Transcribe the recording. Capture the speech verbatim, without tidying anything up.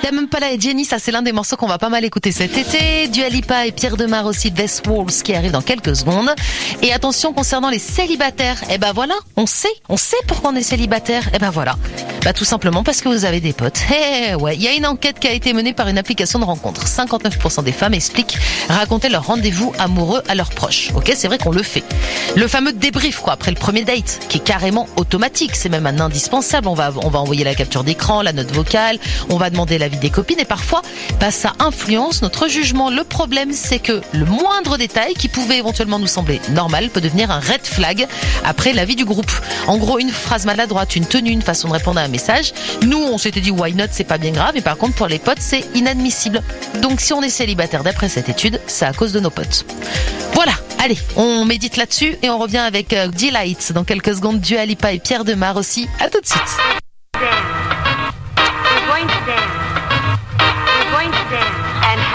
Dampala et Jenny, ça c'est l'un des morceaux qu'on va pas mal écouter cet été. Dua Lipa et Pierre Demar aussi, Death Walls, qui arrive dans quelques secondes. Et attention concernant les célibataires, eh ben voilà, on sait, on sait pourquoi on est célibataire. Eh ben voilà, bah tout simplement parce que vous avez des potes. Eh ouais, il y a une enquête qui a été menée par une application de rencontre. cinquante-neuf pour cent des femmes expliquent raconter leur rendez-vous amoureux à leurs proches. Ok, c'est vrai qu'on le fait. Le fameux débrief quoi après le premier date, qui est carrément automatique, c'est même un indispensable. On va, on va envoyer la capture d'écran, la note vocale, on va demander l'avis des copines et parfois, bah, ça influence notre jugement. Le problème, c'est que le moindre détail qui pouvait éventuellement nous sembler normal peut devenir un red flag après l'avis du groupe. En gros, une phrase maladroite, une tenue, une façon de répondre à un message. Nous, on s'était dit why not, c'est pas bien grave, et par contre pour les potes, c'est inadmissible. Donc si on est célibataire d'après cette étude, c'est à cause de nos potes. Voilà, allez, on médite là-dessus et on revient avec euh, Delight dans quelques secondes. Dua Lipa et Pierre Demar aussi. À tout de suite.